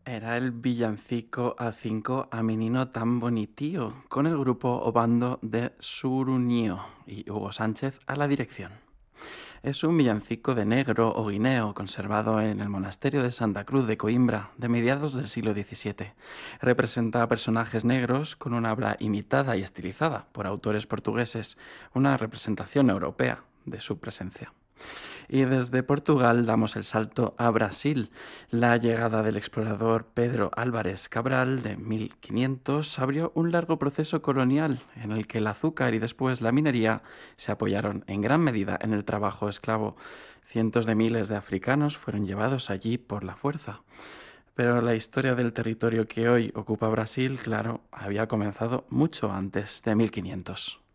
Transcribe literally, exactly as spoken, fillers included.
Era el villancico a cinco a Menino tan bonitío, con el grupo o bando de Suruñío y Hugo Sánchez a la dirección. Es un villancico de negro o guineo conservado en el monasterio de Santa Cruz de Coimbra de mediados del siglo diecisiete. Representa a personajes negros con un habla imitada y estilizada por autores portugueses, una representación europea de su presencia. Y desde Portugal damos el salto a Brasil. La llegada del explorador Pedro Álvares Cabral de mil quinientos abrió un largo proceso colonial en el que el azúcar y después la minería se apoyaron en gran medida en el trabajo esclavo. Cientos de miles de africanos fueron llevados allí por la fuerza. Pero la historia del territorio que hoy ocupa Brasil, claro, había comenzado mucho antes de mil quinientos.